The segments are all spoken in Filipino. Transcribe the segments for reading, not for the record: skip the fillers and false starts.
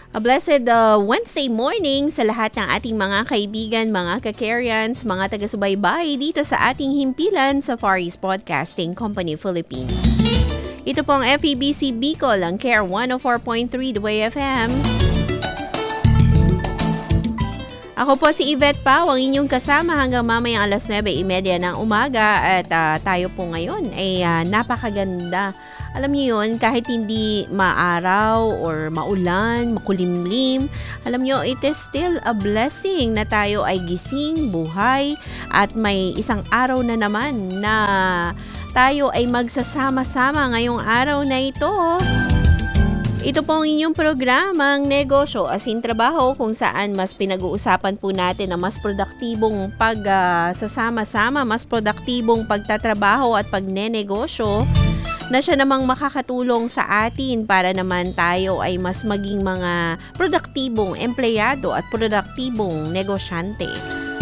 A blessed Wednesday morning sa lahat ng ating mga kaibigan, mga ka-Carians, mga taga-subaybay dito sa ating himpilan sa Far East Broadcasting Company Philippines. Ito pong FEBC Bicol, ang Care 104.3 The Way FM. Ako po si Yvette Pau, ang inyong kasama hanggang mamayang alas 9:30 ng umaga at tayo po ngayon ay napakaganda. Alam niyo yun, kahit hindi maaraw or maulan, makulimlim, alam niyo, it is still a blessing na tayo ay gising, buhay, at may isang araw na naman na tayo ay magsasama-sama ngayong araw na ito. Ito po ang inyong programang negosyo as in trabaho kung saan mas pinag-uusapan po natin ang mas produktibong pagsasama-sama, mas produktibong pagtatrabaho at pagnenegosyo na siya namang makakatulong sa atin para naman tayo ay mas maging mga produktibong empleyado at produktibong negosyante.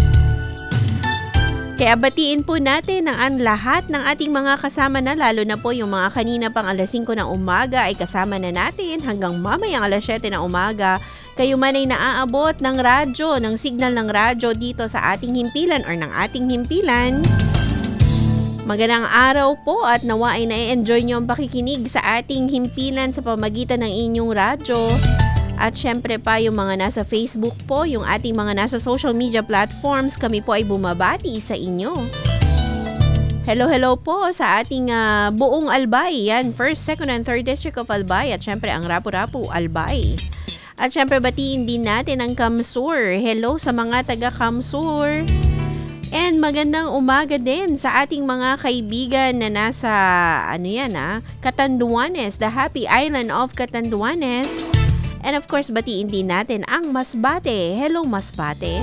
Kaya batiin po natin ang lahat ng ating mga kasama na, lalo na po yung mga kanina pang alas 5 ng umaga ay kasama na natin hanggang mamayang alas 7 ng umaga. Kayo man ay naaabot ng radyo, ng signal ng radyo dito sa ating himpilan or ng ating himpilan. Magandang araw po at nawa ay na-enjoy nyo ang pakikinig sa ating himpilan sa pamagitan ng inyong radyo. At syempre pa yung mga nasa Facebook po, yung ating mga nasa social media platforms, kami po ay bumabati sa inyo. Hello po sa ating buong Albay, yan, 1st, 2nd, and 3rd District of Albay at syempre ang Rapu-Rapu, Albay. At syempre batiin din natin ang Kamsur. Hello sa mga taga-Kamsur. And magandang umaga din sa ating mga kaibigan na nasa Catanduanes, the Happy Island of Catanduanes. And of course, batiin din natin ang Masbate. Hello Masbate.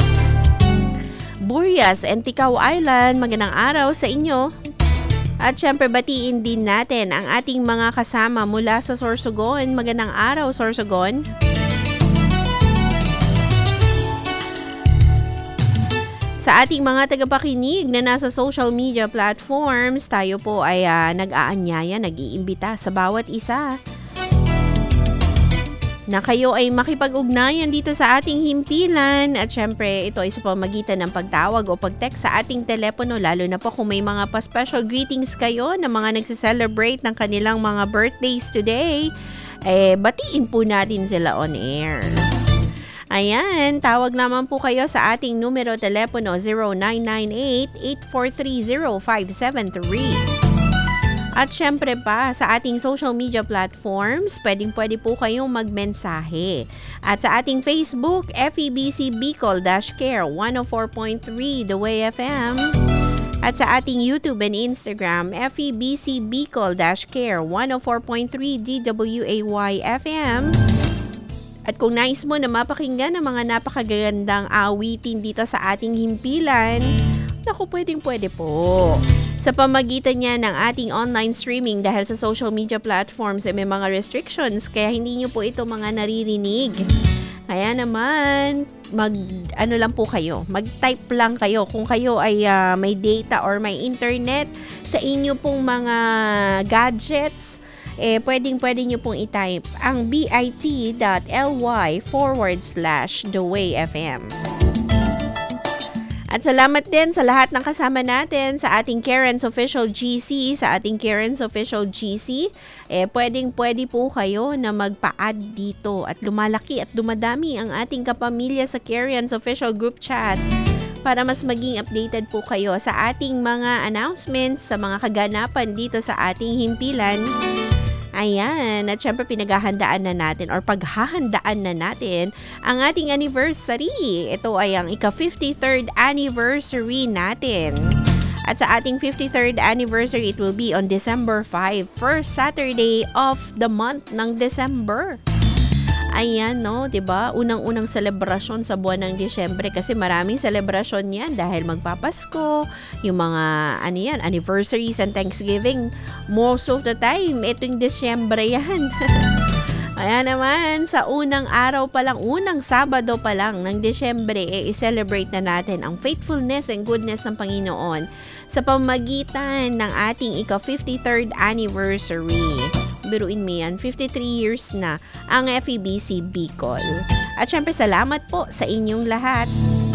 Burias and Ticao Island, magandang araw sa inyo. At syempre batiin din natin ang ating mga kasama mula sa Sorsogon. Magandang araw Sorsogon. Sa ating mga tagapakinig na nasa social media platforms, tayo po ay nag-aanyaya, nag-iimbita sa bawat isa na kayo ay makipag-ugnayan dito sa ating himpilan. At syempre, ito ay sa pamagitan ng pagtawag o pag-text sa ating telepono, lalo na po kung may mga pa-special greetings kayo na mga nagsiselebrate ng kanilang mga birthdays today, batiin po natin sila on air. Ayan, tawag naman po kayo sa ating numero telepono 0998-8430573. At syempre pa, sa ating social media platforms, pwede po kayong magmensahe. At sa ating Facebook, FEBC Bicol-Care 104.3 The Way FM. At sa ating YouTube and Instagram, FEBC Bicol-Care 104.3 DWAY FM. At kung nais mo na mapakinggan ang mga napakagandang awitin dito sa ating himpilan, naku, pwede po. Sa pamagitan niya ng ating online streaming dahil sa social media platforms ay may mga restrictions, kaya hindi nyo po ito mga naririnig. Kaya naman, mag-type lang kayo. Kung kayo ay may data or may internet sa inyo pong mga gadgets, pwedeng nyo pong i-type ang bit.ly/thewayfm. At salamat din sa lahat ng kasama natin sa ating Karen's Official GC, pwede po kayo na magpa-add dito at lumalaki at dumadami ang ating kapamilya sa Karen's Official Group Chat para mas maging updated po kayo sa ating mga announcements, sa mga kaganapan dito sa ating himpilan. Ayan, at syempre pinaghahandaan na natin or paghahandaan na natin ang ating anniversary. Ito ay ang ika-53rd anniversary natin. At sa ating 53rd anniversary, it will be on December 5, first Saturday of the month ng December. Ayan, no, 'di ba? Unang-unang selebrasyon sa buwan ng Disyembre kasi maraming selebrasyon 'yan dahil magpapasko, yung mga anniversaries and Thanksgiving. Most of the time, itong Disyembre 'yan. Ayan naman, sa unang araw pa lang, unang Sabado pa lang ng Disyembre, i-celebrate na natin ang faithfulness and goodness ng Panginoon sa pamagitan ng ating ika-53rd anniversary. Biruin mo yan, 53 years na ang FEBC Bicol. At syempre salamat po sa inyong lahat.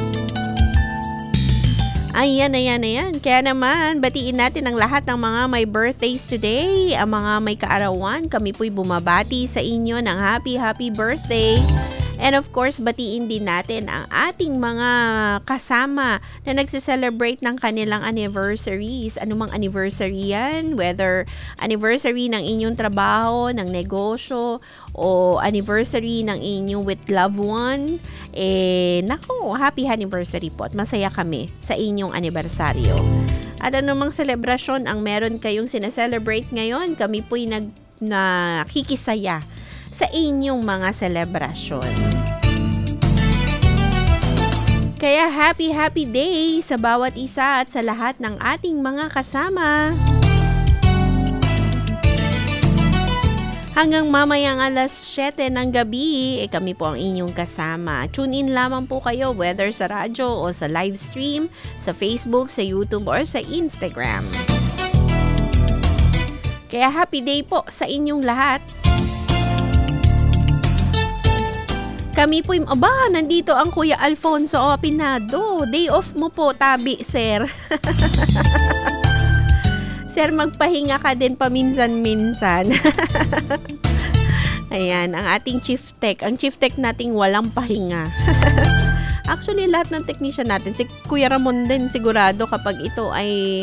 Ayan. Kaya naman, batiin natin ang lahat ng mga may birthdays today, ang mga may kaarawan. Kami po'y bumabati sa inyo ng happy birthday. And of course, batiin din natin ang ating mga kasama na nagse-celebrate ng kanilang anniversaries. Anumang anniversary yan, whether anniversary ng inyong trabaho, ng negosyo, o anniversary ng inyong with loved one. Naku, happy anniversary po at masaya kami sa inyong anibersaryo. At anumang selebrasyon ang meron kayong sineselebrate ngayon, kami po'y nakikisaya sa inyong mga selebrasyon. Kaya happy day sa bawat isa at sa lahat ng ating mga kasama. Hanggang mamayang alas 7 ng gabi, kami po ang inyong kasama. Tune in lamang po kayo whether sa radyo o sa live stream, sa Facebook, sa YouTube or sa Instagram. Kaya happy day po sa inyong lahat. Kami po nandito ang Kuya Alfonso Opinado. Day off mo po, tabi, sir. Sir, magpahinga ka din paminsan-minsan. Ayan, ang ating chief tech. Ang chief tech nating walang pahinga. Actually, lahat ng technician natin, si Kuya Ramon din sigurado kapag ito ay,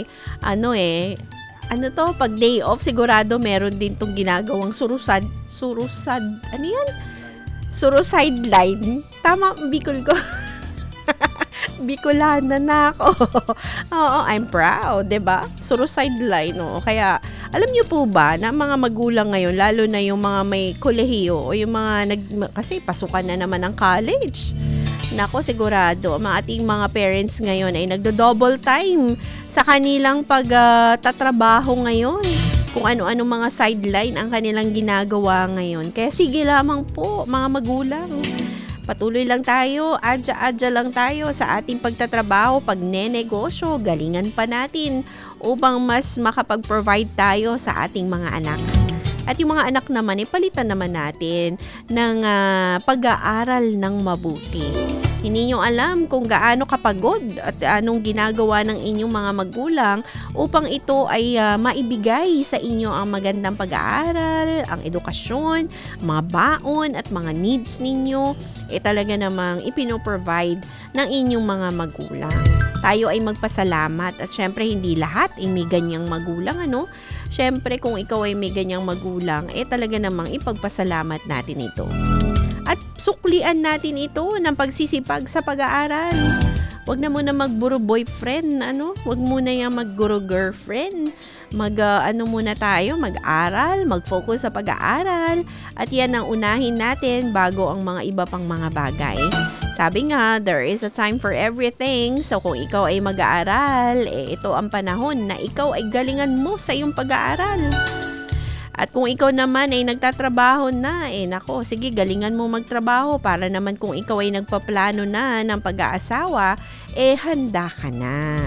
pag day off, sigurado meron din tong ginagawang surusad, ano yan? Suro sideline. Tama, Bicol ko. Bicolana na ako. Oo, I'm proud, 'di ba? Suro sideline, no. Kaya alam niyo po ba na mga magulang ngayon, lalo na yung mga may kolehiyo o yung mga kasi pasukan na naman ng college. Nako, sigurado, ang ating mga parents ngayon ay nagdo-double time sa kanilang pagtatrabaho ngayon. Kung ano-ano mga sideline ang kanilang ginagawa ngayon. Kaya sige lamang po, mga magulang. Patuloy lang tayo, adya-adya lang tayo sa ating pagtatrabaho, pagnenegosyo, galingan pa natin upang mas makapag-provide tayo sa ating mga anak. At yung mga anak naman, palitan naman natin ng pag-aaral ng mabuti. Hindi nyo alam kung gaano kapagod at anong ginagawa ng inyong mga magulang upang ito ay maibigay sa inyo ang magandang pag-aaral, ang edukasyon, mga baon at mga needs ninyo. Talaga namang ipino-provide ng inyong mga magulang. Tayo ay magpasalamat at syempre hindi lahat ay may ganyang magulang, ano? Syempre kung ikaw ay may ganyang magulang, talaga namang ipagpasalamat natin ito. At suklian natin ito ng pagsisipag sa pag-aaral. Huwag na muna magburo boyfriend, Huwag muna yung magguro girlfriend. Muna tayo, mag-aral, mag-focus sa pag-aaral. At yan ang unahin natin bago ang mga iba pang mga bagay. Sabi nga, there is a time for everything. So kung ikaw ay mag-aaral, ito ang panahon na ikaw ay galingan mo sa iyong pag-aaral. At kung ikaw naman ay nagtatrabaho na, nako, sige, galingan mo magtrabaho para naman kung ikaw ay nagpaplano na ng pag-aasawa, handa ka na.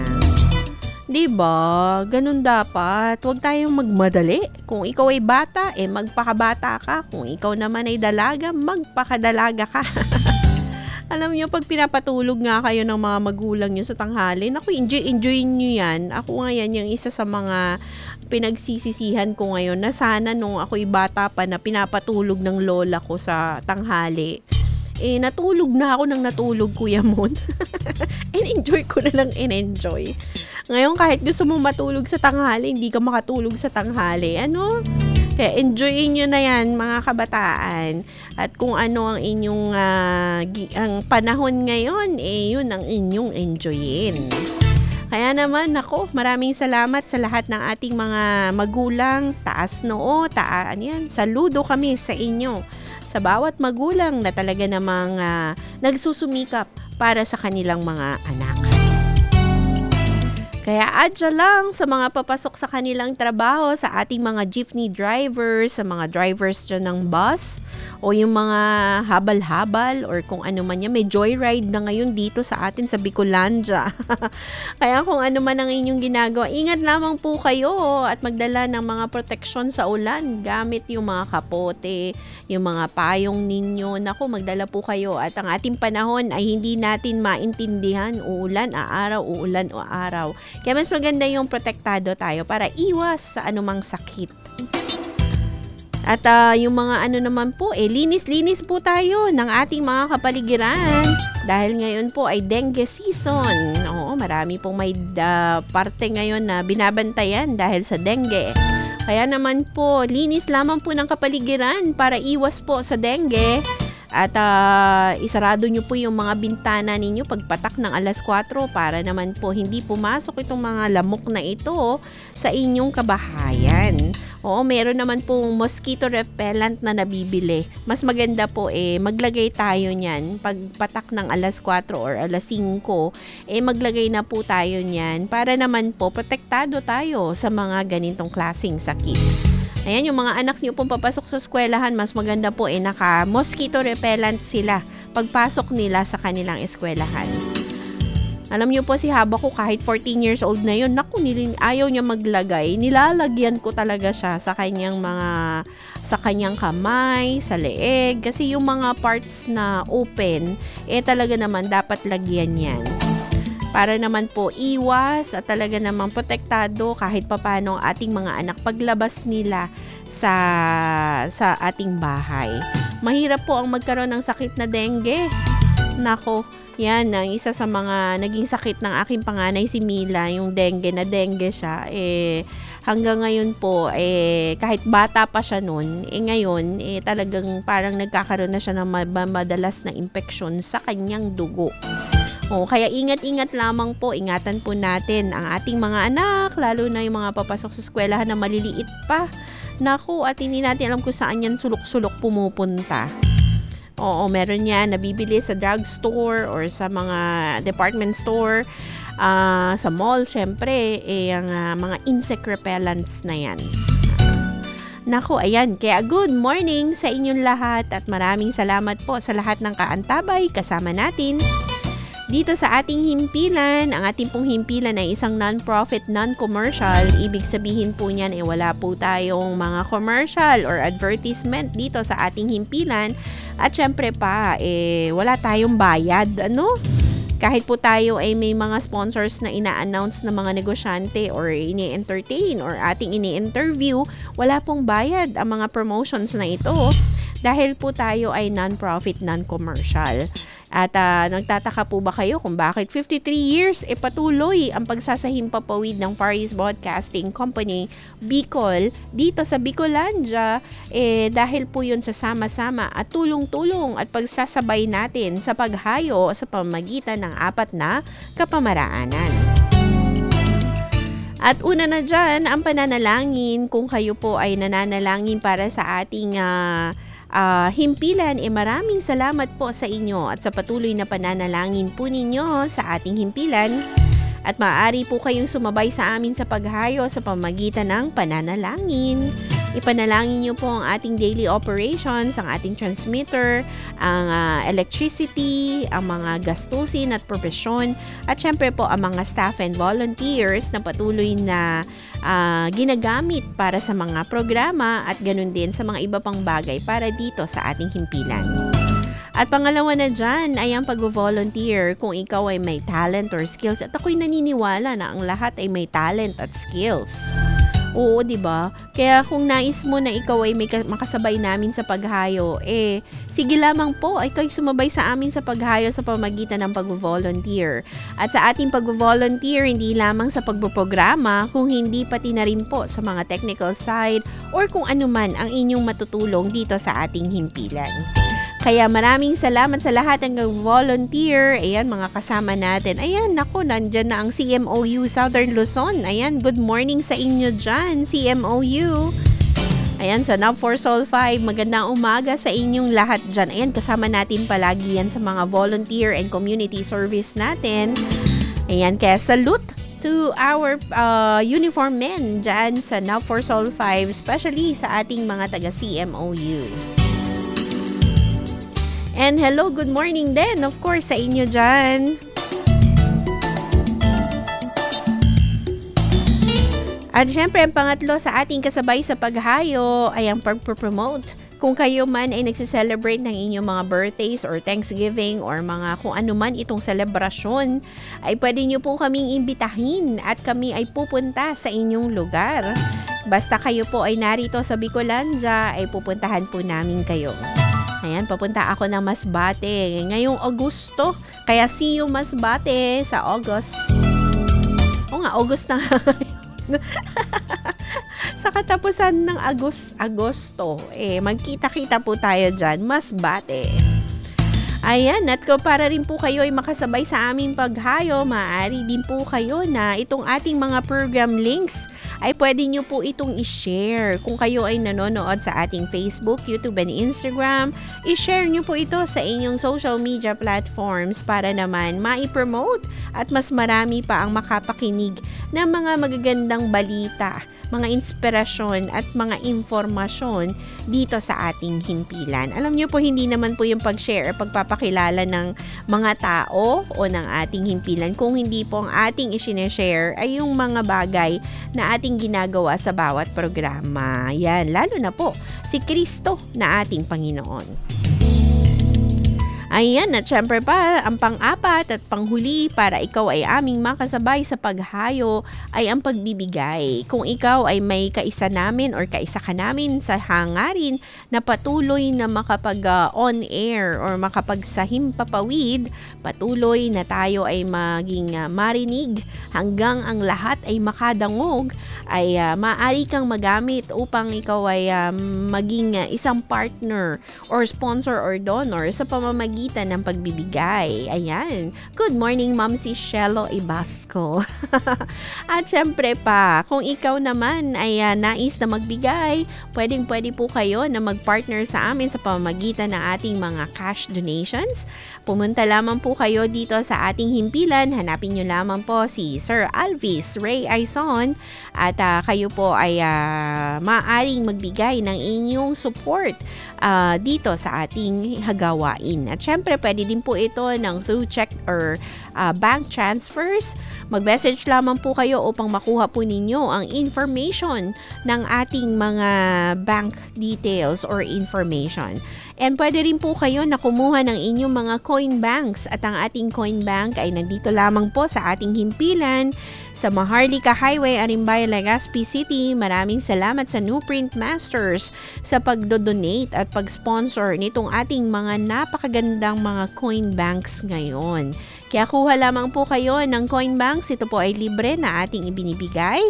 Diba? Ganun dapat. Huwag tayong magmadali. Kung ikaw ay bata, magpakabata ka. Kung ikaw naman ay dalaga, magpakadalaga ka. Alam nyo, pag pinapatulog nga kayo ng mga magulang nyo sa tanghali, naku, enjoy nyo yan. Ako nga yan, yung isa sa mga pinagsisisihan ko ngayon na sana nung ako'y bata pa na pinapatulog ng lola ko sa tanghali. Natulog na ako ng natulog, Kuya Mon. Enjoy ko na lang enjoy. Ngayon, kahit gusto mo matulog sa tanghali, hindi ka makatulog sa tanghali. Kaya enjoyin nyo na yan, mga kabataan. At kung ano ang inyong ang panahon ngayon, yun ang inyong enjoyin. Kaya naman, maraming salamat sa lahat ng ating mga magulang. Taas noo, saludo kami sa inyo. Sa bawat magulang na talaga namang nagsusumikap para sa kanilang mga anak. Kaya adya lang sa mga papasok sa kanilang trabaho, sa ating mga jeepney drivers, sa mga drivers dyan ng bus, o yung mga habal-habal or kung ano man yan. May joyride na ngayon dito sa atin sa Bicolandia. Kaya kung ano man ang inyong ginagawa, ingat lamang po kayo at magdala ng mga proteksyon sa ulan gamit yung mga kapote, yung mga payong ninyo. Naku, magdala po kayo at ang ating panahon ay hindi natin maintindihan. Uulan, aaraw, uulan, o araw. Kaya mas maganda yung protektado tayo para iwas sa anumang sakit. At yung mga ano naman po, linis-linis po tayo ng ating mga kapaligiran. Dahil ngayon po ay dengue season. Oo, marami pong may parte ngayon na binabantayan dahil sa dengue. Kaya naman po, linis lamang po ng kapaligiran para iwas po sa dengue. At isarado nyo po yung mga bintana ninyo pagpatak ng 4:00 para naman po hindi pumasok itong mga lamok na ito sa inyong kabahayan. Oo, meron naman pong mosquito repellent na nabibili. Mas maganda po maglagay tayo niyan. Pagpatak ng 4:00 or 5:00, maglagay na po tayo niyan para naman po protektado tayo sa mga ganitong klaseng sakit. Ayan, yung mga anak nyo pong papasok sa eskwelahan, mas maganda po naka-mosquito repellent sila pagpasok nila sa kanilang eskwelahan. Alam nyo po si Haba ko kahit 14 years old na yun, naku, ayaw niya maglagay. Nilalagyan ko talaga siya sa kanyang kamay, sa leeg. Kasi yung mga parts na open, talaga naman dapat lagyan yan. Para naman po iwas at talaga naman protektado kahit papano ang ating mga anak paglabas nila sa ating bahay. Mahirap po ang magkaroon ng sakit na dengue. Nako, yan ang isa sa mga naging sakit ng aking panganay si Mila, yung dengue siya. Hanggang ngayon po, kahit bata pa siya noon, ngayon, talagang parang nagkakaroon na siya ng madalas na infection sa kanyang dugo. Kaya ingat-ingat lamang po, ingatan po natin ang ating mga anak, lalo na yung mga papasok sa eskwelahan na maliliit pa. Naku, at hindi natin alam kung saan yan sulok-sulok pumupunta. Oo, meron yan nabibili sa drugstore or sa mga department store, sa mall, syempre, ang mga insect repellents na yan. Naku, ayan. Kaya good morning sa inyong lahat at maraming salamat po sa lahat ng kaantabay kasama natin dito sa ating himpilan. Ang ating pong himpilan ay isang non-profit, non-commercial. Ibig sabihin po niyan wala po tayong mga commercial or advertisement dito sa ating himpilan. At syempre pa, wala tayong bayad. Kahit po tayo ay may mga sponsors na ina-announce ng mga negosyante or ini-entertain or ating ini-interview, wala pong bayad ang mga promotions na ito. Dahil po tayo ay non-profit, non-commercial. At nagtataka po ba kayo kung bakit 53 years patuloy ang pagsasahimpapawid ng Far East Broadcasting Company Bicol dito sa Bicolandia? Dahil po yun sa sama-sama at tulong-tulong at pagsasabay natin sa paghayo sa pamamagitan ng 4 na kapamaraanan. At una na dyan, ang pananalangin. Kung kayo po ay nananalangin para sa ating himpilan, maraming salamat po sa inyo at sa patuloy na pananalangin po ninyo sa ating himpilan. At maaari po kayong sumabay sa amin sa paghayo sa pamamagitan ng pananalangin. Ipanalangin nyo po ang ating daily operations, ang ating transmitter, ang electricity, ang mga gastusin at profesyon, at syempre po ang mga staff and volunteers na patuloy na ginagamit para sa mga programa at ganun din sa mga iba pang bagay para dito sa ating himpilan. At pangalawa na dyan ay ang pag-volunteer kung ikaw ay may talent or skills. At ako'y naniniwala na ang lahat ay may talent at skills. Oo, diba? Kaya kung nais mo na ikaw ay may makasabay namin sa paghayo, sige lamang po ay kayo sumabay sa amin sa paghayo sa pamagitan ng pag-volunteer. At sa ating pag-volunteer, hindi lamang sa pagpoprograma, kung hindi pati na rin po sa mga technical side or kung anuman ang inyong matutulong dito sa ating himpilan. Kaya maraming salamat sa lahat ng volunteer. Ayan, mga kasama natin. Ayan, naku, nandyan na ang CMOU Southern Luzon. Ayan, good morning sa inyo dyan, CMOU. Ayan, sa Now for Soul 5, magandang umaga sa inyong lahat dyan. Ayan, kasama natin palagi yan sa mga volunteer and community service natin. Ayan, kaya salute to our uniform men dyan sa Now for Sol 5, especially sa ating mga taga CMOU. And hello, good morning din, of course, sa inyo dyan. At syempre, ang pangatlo sa ating kasabay sa paghayo ay ang pag-promote. Kung kayo man ay nagsiselebrate ng inyong mga birthdays or Thanksgiving or mga kung ano man itong selebrasyon, ay pwede nyo po kaming imbitahin at kami ay pupunta sa inyong lugar. Basta kayo po ay narito sa Bicolandia, ay pupuntahan po namin kayo. Ayan, papunta ako ng Masbate ngayong Agosto. Kaya see you Masbate sa August. O nga, August na sa katapusan ng Agosto, magkita-kita po tayo dyan, Masbate. Ayan, at ko para rin po kayo ay makasabay sa aming paghayo, maaari din po kayo na itong ating mga program links ay pwede nyo po itong i-share. Kung kayo ay nanonood sa ating Facebook, YouTube, and Instagram, i-share nyo po ito sa inyong social media platforms para naman ma-promote at mas marami pa ang makapakinig ng mga magagandang balita, mga inspirasyon at mga informasyon dito sa ating himpilan. Alam niyo po, hindi naman po yung pag-share, pagpapakilala ng mga tao o ng ating himpilan kung hindi po ang ating isineshare ay yung mga bagay na ating ginagawa sa bawat programa. Yan, lalo na po si Kristo na ating Panginoon. Ayan, at syempre pa, ang pang-apat at panghuli para ikaw ay aming makasabay sa paghayo ay ang pagbibigay. Kung ikaw ay may kaisa namin or kaisa ka namin sa hangarin na patuloy na makapag-on air or makapagsahim papawid, patuloy na tayo ay maging marinig hanggang ang lahat ay makadangog, ay maaari kang magamit upang ikaw ay maging isang partner or sponsor or donor sa pamamagitan ng pagbibigay. Ayan. Good morning, Ma'am si Shelo Ibasco. At syempre pa, kung ikaw naman ay nais na magbigay, pwede po kayo na mag-partner sa amin sa pamamagitan ng ating mga cash donations. Pumunta lamang po kayo dito sa ating himpilan. Hanapin nyo lamang po si Sir Alvis Ray Aizon at kayo po ay maaaring magbigay ng inyong support dito sa ating hagawain. At syempre, pwede din po ito ng through check or bank transfers. Mag-message lamang po kayo upang makuha po ninyo ang information ng ating mga bank details or information. And pwede rin po kayo na kumuha ng inyong mga coin banks at ang ating coin bank ay nandito lamang po sa ating himpilan sa Maharlika Highway, Arimbay, Legazpi City. Maraming salamat sa New Print Masters sa pagdodonate at pag-sponsor nitong ating mga napakagandang mga coin banks ngayon. Kaya kuha lamang po kayo ng coin banks. Ito po ay libre na ating ibinibigay.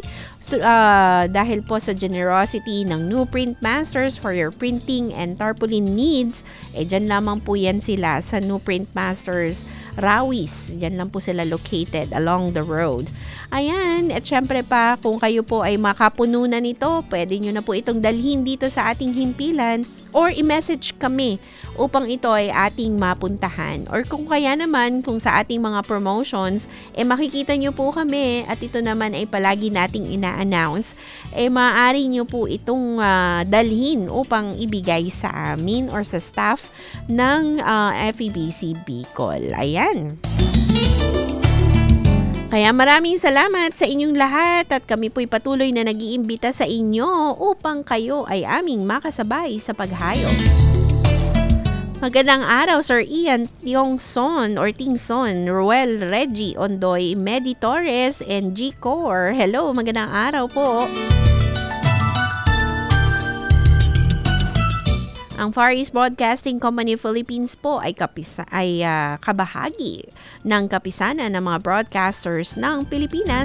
Dahil po sa generosity ng New Print Masters for your printing and tarpaulin needs, dyan lamang po yan sila sa New Print Masters Rawis. Dyan lang po sila located along the road. Ayan, at syempre pa, kung kayo po ay makapuno na nito, pwede nyo na po itong dalhin dito sa ating himpilan or i-message kami upang ito ay ating mapuntahan. Or kung kaya naman, kung sa ating mga promotions, makikita nyo po kami at ito naman ay palagi nating ina-announce, maaari nyo po itong dalhin upang ibigay sa amin or sa staff ng FEBC Bicol. Ayan. Kaya maraming salamat sa inyong lahat at kami po'y patuloy na nag-iimbita sa inyo upang kayo ay aming makasabay sa paghayo. Magandang araw, Sir Ian Tiongson or Tingson, Ruel Reggie Ondoy, Medi Torres, and G. Core. Hello, magandang araw po. Ang Far East Broadcasting Company Philippines po ay kabahagi ng kapisanan ng mga broadcasters ng Pilipinas.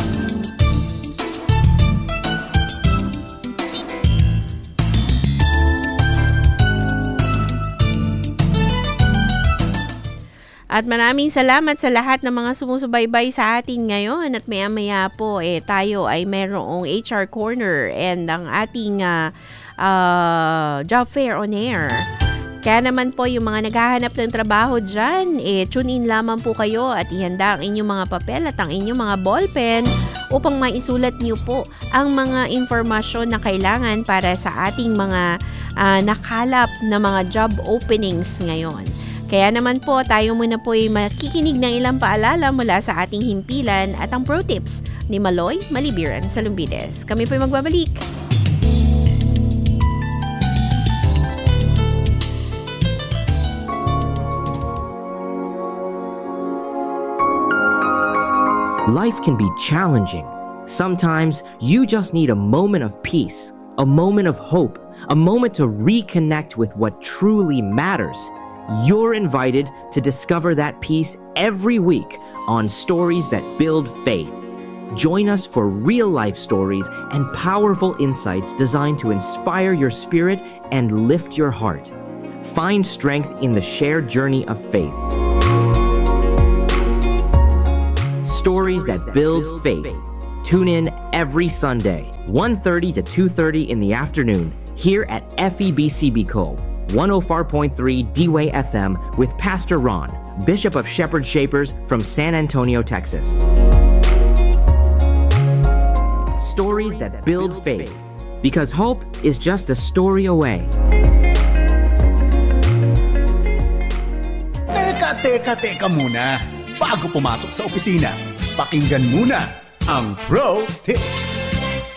At maraming salamat sa lahat ng mga sumusubaybay sa atin ngayon at maya-maya po tayo ay merong HR Corner and ang ating job fair on air. Kaya naman po yung mga naghahanap ng trabaho dyan, tune in lamang po kayo at ihanda ang inyong mga papel at ang inyong mga ballpen upang maisulat niyo po ang mga impormasyon na kailangan para sa ating mga nakalap na mga job openings ngayon. Kaya naman po tayo muna po ay makikinig ng ilang paalala mula sa ating himpilan at ang pro tips ni Maloy Malibiran sa Lumbides. Kami po ay magbabalik. Life can be challenging. Sometimes you just need a moment of peace, a moment of hope, a moment to reconnect with what truly matters. You're invited to discover that peace every week on Stories That Build Faith. Join us for real-life stories and powerful insights designed to inspire your spirit and lift your heart. Find strength in the shared journey of faith. Stories That Build Faith. Tune in every Sunday, 1:30 to 2:30 in the afternoon, here at FEBC Bicol, 104.3 D-Way FM with Pastor Ron, Bishop of Shepherd Shapers from San Antonio, Texas. Stories That Build Faith, because hope is just a story away. Teka muna. Bago pumasok sa opisina, pakinggan muna ang Pro Tips.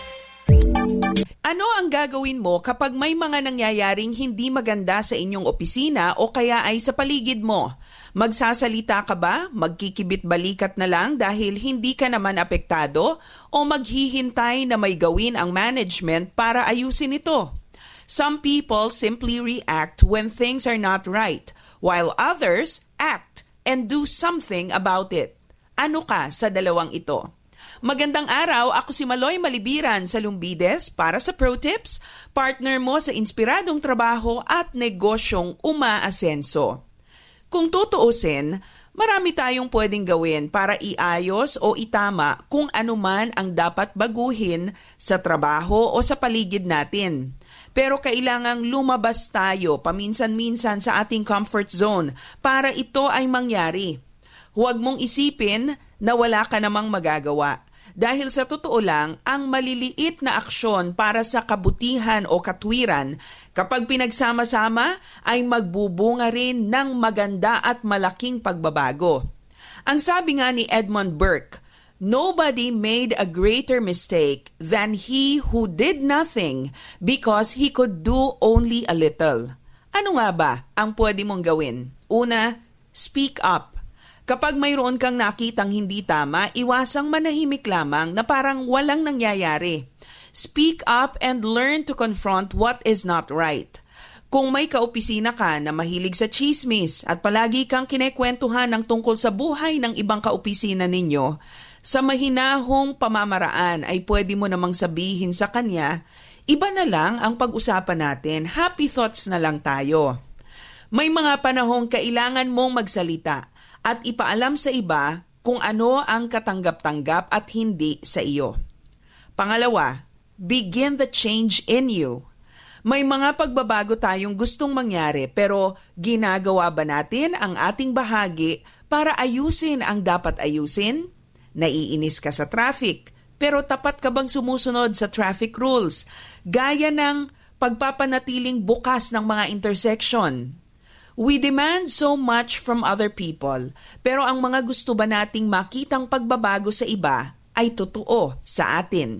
Ano ang gagawin mo kapag may mga nangyayaring hindi maganda sa inyong opisina o kaya ay sa paligid mo? Magsasalita ka ba? Magkikibit-balikat na lang dahil hindi ka naman apektado? O maghihintay na may gawin ang management para ayusin ito? Some people simply react when things are not right, while others act and do something about it. Ano ka sa dalawang ito? Magandang araw, ako si Maloy Malibiran sa Lumbides para sa Pro Tips, partner mo sa inspiradong trabaho at negosyong umaasenso. Kung tutuusin, marami tayong pwedeng gawin para iayos o itama kung ano man ang dapat baguhin sa trabaho o sa paligid natin. Pero kailangang lumabas tayo paminsan-minsan sa ating comfort zone para ito ay mangyari. Huwag mong isipin na wala ka namang magagawa. Dahil sa totoo lang, ang maliliit na aksyon para sa kabutihan o katwiran, kapag pinagsama-sama ay magbubunga rin ng maganda at malaking pagbabago. Ang sabi nga ni Edmund Burke, nobody made a greater mistake than he who did nothing because he could do only a little. Ano nga ba ang pwede mong gawin? Una, speak up. Kapag mayroon kang nakitang hindi tama, iwasang manahimik lamang na parang walang nangyayari. Speak up and learn to confront what is not right. Kung may kaopisina ka na mahilig sa chismis at palagi kang kinekwentuhan ng tungkol sa buhay ng ibang kaopisina ninyo, sa mahinahong pamamaraan ay pwede mo namang sabihin sa kanya, iba na lang ang pag-usapan natin, happy thoughts na lang tayo. May mga panahong kailangan mong magsalita at ipaalam sa iba kung ano ang katanggap-tanggap at hindi sa iyo. Pangalawa, begin the change in you. May mga pagbabago tayong gustong mangyari pero ginagawa ba natin ang ating bahagi para ayusin ang dapat ayusin? Naiinis ka sa traffic pero tapat ka bang sumusunod sa traffic rules? Gaya ng pagpapanatiling bukas ng mga intersection. We demand so much from other people, pero ang mga gusto ba nating makitang pagbabago sa iba ay totoo sa atin.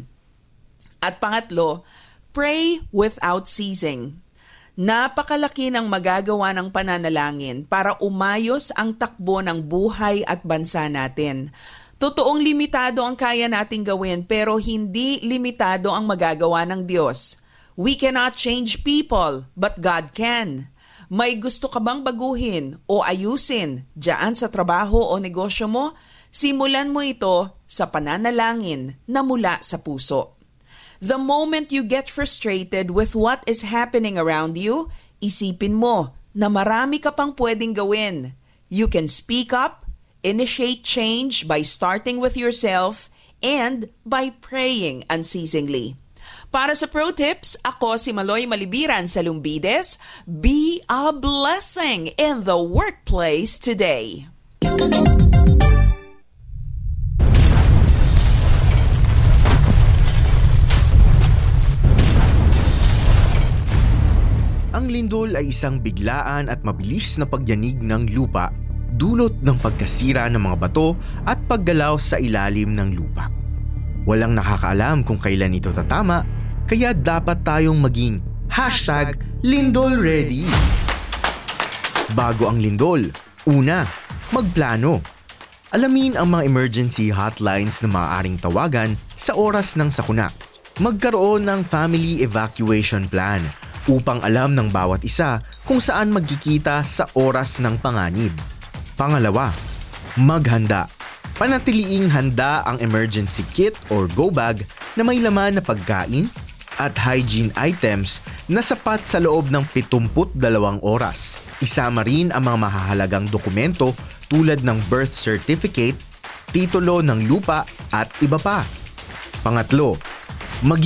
At pangatlo, pray without ceasing. Napakalaki ng magagawa ng pananalangin para umayos ang takbo ng buhay at bansa natin. Totoong limitado ang kaya nating gawin pero hindi limitado ang magagawa ng Diyos. We cannot change people, but God can. May gusto ka bang baguhin o ayusin diyan sa trabaho o negosyo mo? Simulan mo ito sa pananalangin na mula sa puso. The moment you get frustrated with what is happening around you, isipin mo na marami ka pang pwedeng gawin. You can speak up, initiate change by starting with yourself, and by praying unceasingly. Para sa Pro Tips, ako si Maloy Malibiran sa Lumbides. Be a blessing in the workplace today. Ang lindol ay isang biglaan at mabilis na pagyanig ng lupa, dulot ng pagkasira ng mga bato at paggalaw sa ilalim ng lupa. Walang nakakaalam kung kailan ito tatama, kaya dapat tayong maging #LindolReady. Bago ang lindol, una, magplano. Alamin ang mga emergency hotlines na maaaring tawagan sa oras ng sakuna. Magkaroon ng family evacuation plan upang alam ng bawat isa kung saan magkikita sa oras ng panganib. Pangalawa, maghanda. Panatiliing handa ang emergency kit or go bag na may laman na pagkain at hygiene items na sapat sa loob ng 72 oras. Isama rin ang mga mahahalagang dokumento tulad ng birth certificate, titulo ng lupa at iba pa. Pangatlo,